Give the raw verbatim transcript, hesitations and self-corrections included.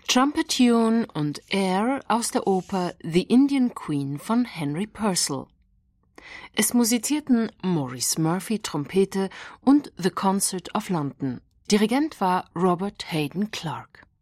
Trumpet-Tune und Air aus der Oper The Indian Queen von Henry Purcell. Es musizierten Maurice Murphy Trompete und The Concert of London. Dirigent war Robert Hayden Clark.